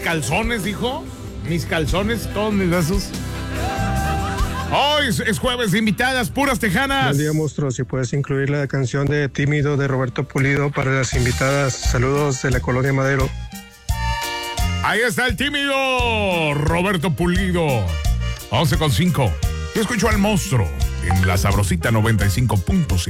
calzones, dijo. Mis calzones, todos mis besos. Hoy es jueves de invitadas, puras tejanas. Buen día, monstruo. Si puedes incluir la canción de Tímido de Roberto Pulido para las invitadas. Saludos de la Colonia Madero. Ahí está el tímido Roberto Pulido. 11:05. Yo escucho al monstruo en la Sabrosita 95.7.